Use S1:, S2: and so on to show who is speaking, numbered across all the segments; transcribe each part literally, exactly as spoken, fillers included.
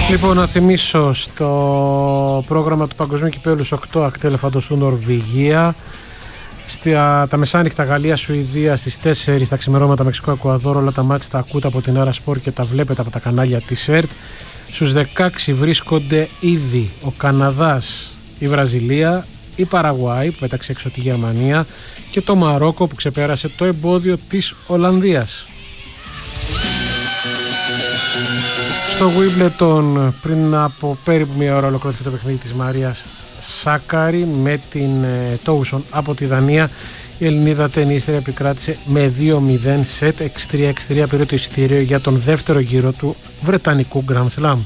S1: Λοιπόν, να θυμίσω στο πρόγραμμα του Παγκοσμίου Κυπέλλου οκτώ ακτ ελεφαντοστού Νορβηγία. Στα, τα μεσάνυχτα Γαλλία-Σουηδία στις τέσσερις τα ξημερώματα Μεξικό-Εκουαδόρ. Όλα τα μάτια τα ακούτε από την Άρα Σπορ και τα βλέπετε από τα κανάλια της ΕΡΤ. Στους δεκαέξι βρίσκονται ήδη ο Καναδάς, η Βραζιλία, η Παραγουάη που πέταξε έξω τη Γερμανία και το Μαρόκο που ξεπέρασε το εμπόδιο της Ολλανδίας. Στο Wimbledon πριν από περίπου μια ώρα ολοκληρώθηκε το παιχνίδι της Μαρίας Σάκαρη με την Τόουσον από τη Δανία. Η Ελληνίδα τενίστρια επικράτησε με δύο μηδέν σετ έξι τρία έξι τρία, πήρε το εισιτήριο για τον δεύτερο γύρο του Βρετανικού Grand Slam.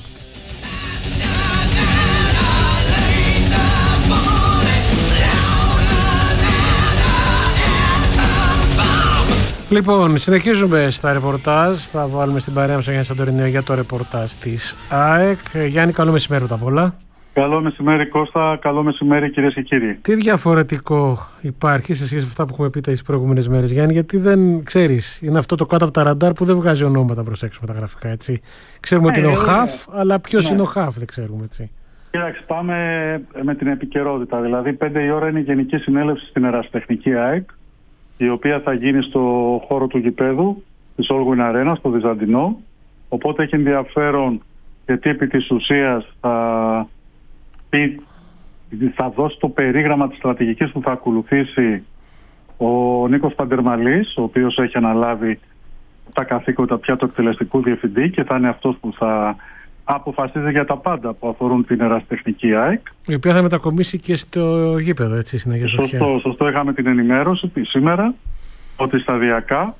S1: Λοιπόν, συνεχίζουμε στα ρεπορτάζ. Θα βάλουμε στην παρέα μας τον Γιάννη Σαντορινέο για το ρεπορτάζ της ΑΕΚ. Γιάννη, καλό μεσημέρι πρώτα απ' όλα.
S2: Καλό μεσημέρι Κώστα, καλό μεσημέρι κυρίες και κύριοι.
S1: Τι διαφορετικό υπάρχει σε σχέση με αυτά που έχουμε πει τις προηγούμενες μέρες, Γιάννη, γιατί δεν ξέρεις, είναι αυτό το κάτω από τα ραντάρ που δεν βγάζει ονόματα, προσέξουμε τα γραφικά, έτσι. Ξέρουμε ναι, ότι είναι ο Χαφ, αλλά ποιος ναι. είναι ο Χαφ δεν ξέρουμε, έτσι.
S2: Κοίταξε, πάμε με την επικαιρότητα. Δηλαδή, πέντε η ώρα είναι η Γενική Συνέλευση στην Ερασιτεχνική ΑΕΚ, η οποία θα γίνει στο χώρο του γηπέδου της Όλγουιν Αρένα, στο Βυζαντινό. Οπότε έχει ενδιαφέρον, γιατί επί της ουσίας θα, θα δώσει το περίγραμμα της στρατηγικής που θα ακολουθήσει ο Νίκος Παντερμαλής, ο οποίος έχει αναλάβει τα καθήκοντα πια του εκτελεστικού διευθυντή και θα είναι αυτός που θα αποφασίζει για τα πάντα που αφορούν την Ερασιτεχνική ΑΕΚ. Η
S1: οποία θα μετακομίσει και στο γήπεδο, έτσι, στην Αγία Σοφιά.
S2: Σωστό, σωστό. Είχαμε την ενημέρωση σήμερα ότι σταδιακά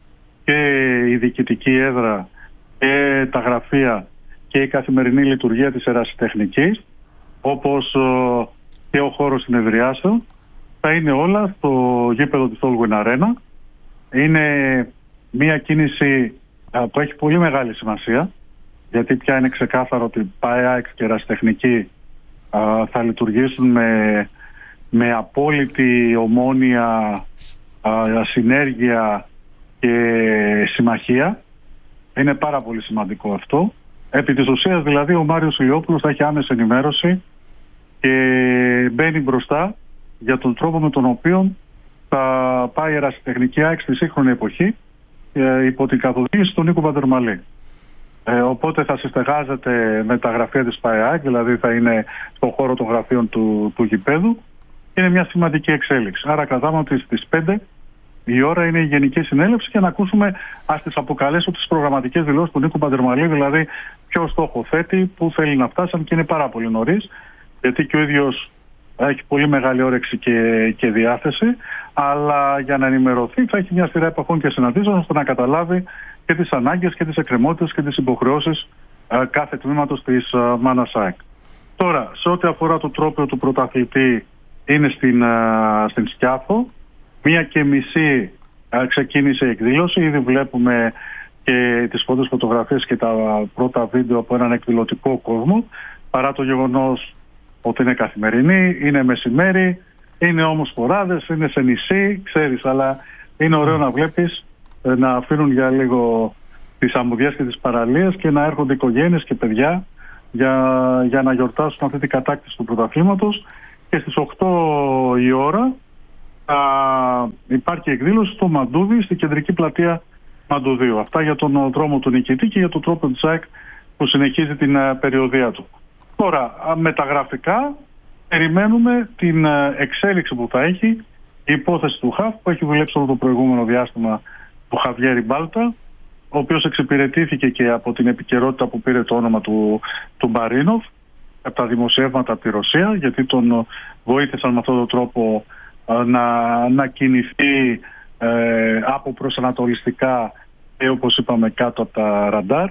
S2: και η διοικητική έδρα και τα γραφεία και η καθημερινή λειτουργία της Ερασιτεχνικής, όπως και ο χώρος συνεδριάσεων, θα είναι όλα στο γήπεδο της Όλγουιν Αρένα. Είναι μια κίνηση που έχει πολύ μεγάλη σημασία, γιατί πια είναι ξεκάθαρο ότι ΠΑΕ και Ερασιτεχνική α, θα λειτουργήσουν με, με απόλυτη ομόνοια, α, συνέργεια και συμμαχία. Είναι πάρα πολύ σημαντικό αυτό. Επί της ουσίας δηλαδή ο Μάριος Ηλιόπουλος θα έχει άμεση ενημέρωση και μπαίνει μπροστά για τον τρόπο με τον οποίο θα πάει η Ερασιτεχνική ΑΕΚ στη σύγχρονη εποχή ε, υπό την καθοδήγηση του Νίκου Παντερμαλή. Ε, οπότε θα συστεγάζεται με τα γραφεία της ΠΑΕΑΚ, δηλαδή θα είναι στον χώρο των γραφείων του, του γηπέδου. Είναι μια σημαντική εξέλιξη. Άρα κρατάμε ότι στις πέντε η ώρα είναι η Γενική Συνέλευση και να ακούσουμε, ας τις αποκαλέσω, τις προγραμματικές δηλώσεις του Νίκου Παντερμαλή, δηλαδή ποιο στόχο θέτει, πού θέλει να φτάσει, αν και είναι πάρα πολύ νωρίς, γιατί και ο ίδιος έχει πολύ μεγάλη όρεξη και, και διάθεση, αλλά για να ενημερωθεί θα έχει μια σειρά επαφών και συναντήσεων ώστε να καταλάβει και τις ανάγκες και τις εκκρεμότητες και τις υποχρεώσεις α, κάθε τμήματος της α, Μάνας ΑΕΚ. Τώρα, σε ό,τι αφορά το τρόπο του πρωταθλητή, είναι στην, α, στην Σκιάθο. Μία και μισή α, ξεκίνησε η εκδήλωση. Ήδη βλέπουμε και τις πρώτες φωτογραφίες και τα πρώτα βίντεο από έναν εκδηλωτικό κόσμο, παρά το γεγονός ότι είναι καθημερινή, είναι μεσημέρι, είναι όμως φοράδες, είναι σε νησί, ξέρεις, αλλά είναι ωραίο να βλέπεις να αφήνουν για λίγο τις αμμουδιές και τις παραλίες και να έρχονται οικογένειες και παιδιά για, για να γιορτάσουν αυτή την κατάκτηση του πρωταθλήματος. Και στις οκτώ η ώρα α, υπάρχει εκδήλωση στο Μαντούδι, στην κεντρική πλατεία Μαντουδίου. Αυτά για τον δρόμο του νικητή και για τον τρόπο της ΑΕΚ που συνεχίζει την α, περιοδεία του. Τώρα, α, με τα γραφικά περιμένουμε την α, εξέλιξη που θα έχει η υπόθεση του ΧΑΦ, που έχει δουλέψει όλο το προηγούμενο διάστημα του Χαβιέρη Μπάλτα, ο οποίος εξυπηρετήθηκε και από την επικαιρότητα που πήρε το όνομα του, του Μπαρίνοφ, από τα δημοσιεύματα από τη Ρωσία, γιατί τον βοήθησαν με αυτόν τον τρόπο ε, να, να κινηθεί ε, από προσανατολιστικά και όπως είπαμε κάτω από τα ραντάρ.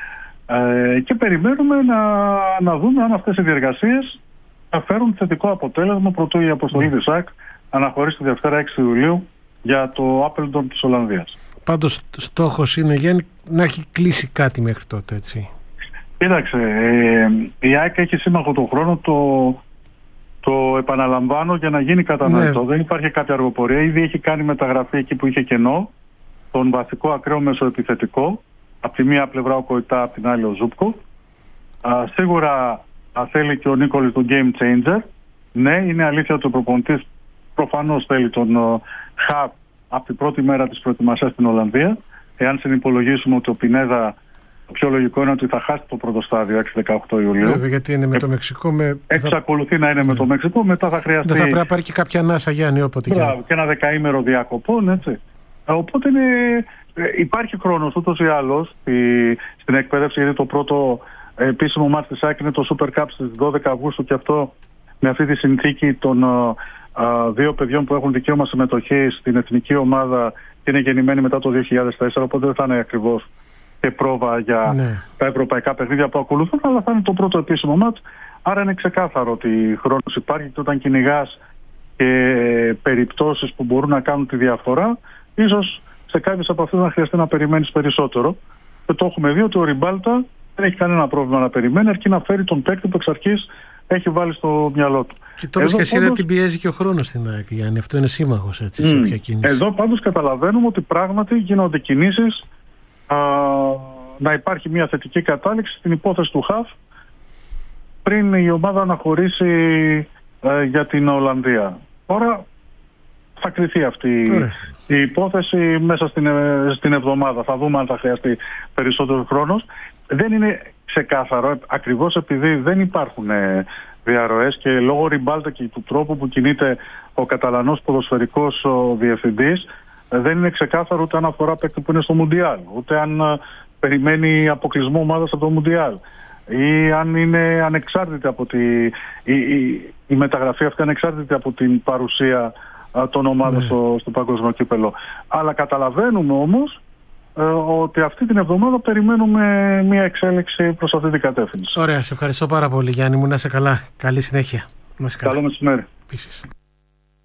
S2: Ε, και περιμένουμε να, να δούμε αν αυτές οι διεργασίες θα φέρουν θετικό αποτέλεσμα προτού η αποστολή της ΑΕΚ αναχωρήσει τη Δευτέρα έξι Ιουλίου για το Άπελντον της Ολλανδίας.
S1: Πάντως στόχος είναι, Γιάννη, να έχει κλείσει κάτι μέχρι τότε, έτσι.
S2: Κοίταξε, ε, η ΑΕΚ έχει σύμμαχο τον χρόνο, το, το επαναλαμβάνω για να γίνει κατανοητό. Ναι. Δεν υπάρχει κάποια αργοπορία. Ήδη έχει κάνει μεταγραφή εκεί που είχε κενό, τον βασικό ακραίο μεσοεπιθετικό. Από τη μία πλευρά ο Κοϊτά, από την άλλη ο Ζούπκο. Α, σίγουρα α, θέλει και ο Νίκολης τον game changer. Ναι, είναι αλήθεια ότι ο προπονητής προφανώς θέλει τον Χαβ από την πρώτη μέρα της προετοιμασίας στην Ολλανδία. Εάν συνυπολογίσουμε ότι ο Πινέδα, το πιο λογικό είναι ότι θα χάσει το πρώτο στάδιο έξι με δεκαοκτώ Ιουλίου.
S1: Βέβαια, γιατί είναι με το Μεξικό. Με...
S2: Εξακολουθεί να είναι ναι. με το Μεξικό, μετά θα χρειαστεί.
S1: Δεν θα πρέπει να πάρει και κάποια ανάσα, Γιάννη, όποτε και.
S2: Και ένα δεκαήμερο διακοπών, έτσι. Οπότε είναι... υπάρχει χρόνος ούτως ή άλλως στην εκπαίδευση, γιατί το πρώτο επίσημο μάτς της ΑΕΚ είναι το Super Cup στις δώδεκα Αυγούστου και αυτό με αυτή τη συνθήκη των α, δύο παιδιών που έχουν δικαίωμα συμμετοχή στην εθνική ομάδα και είναι γεννημένοι μετά το δύο χιλιάδες τέσσερα, οπότε δεν θα είναι ακριβώς και πρόβα για ναι. τα ευρωπαϊκά παιχνίδια που ακολουθούν, αλλά θα είναι το πρώτο επίσημο μάτς. Άρα είναι ξεκάθαρο ότι χρόνος υπάρχει και όταν κυνηγάς και περιπτώσεις που μπορούν να κάνουν τη διαφορά, ίσως σε κάποιες από αυτές να χρειαστεί να περιμένεις περισσότερο. Και το έχουμε δει ότι ο Ριμπάλτα δεν έχει κανένα πρόβλημα να περιμένει, αρκεί να φέρει τον παίκτη που εξ αρχής έχει βάλει στο μυαλό του.
S1: Και τώρα και εσύ δεν την πιέζει και ο χρόνος στην ΑΕΚ, Γιάννη. Αυτό είναι σύμμαχος, έτσι, mm. σε ποια κίνηση.
S2: Εδώ πάντως καταλαβαίνουμε ότι πράγματι γίνονται κινήσεις α, να υπάρχει μια θετική κατάληξη στην υπόθεση του Χαβ πριν η ομάδα αναχωρήσει α, για την Ολλανδία. Τώρα θα κριθεί αυτή η υπόθεση μέσα στην, στην εβδομάδα. Θα δούμε αν θα χρειαστεί περισσότερο χρόνος. Δεν είναι ξεκάθαρο, ακριβώς επειδή δεν υπάρχουν διαρροές και λόγω Ριμπάλτα και του τρόπου που κινείται ο Καταλανός ποδοσφαιρικός ο διευθυντής, δεν είναι ξεκάθαρο ούτε αν αφορά παίκτη που είναι στο Μουντιάλ, ούτε αν περιμένει αποκλεισμό ομάδας από το Μουντιάλ ή αν είναι ανεξάρτητη από τη, η, η, η μεταγραφή αυτή ανεξάρτητη από την παρουσία των ομάδων ναι. στο, στο παγκόσμιο κύπελο. Αλλά καταλαβαίνουμε όμως ε, ότι αυτή την εβδομάδα περιμένουμε μια εξέλιξη προς αυτή την κατεύθυνση.
S1: Ωραία, σε ευχαριστώ πάρα πολύ, Γιάννη μου. Να είσαι καλά. Καλή συνέχεια.
S2: Καλό μεσημέρι.
S1: Επίσης.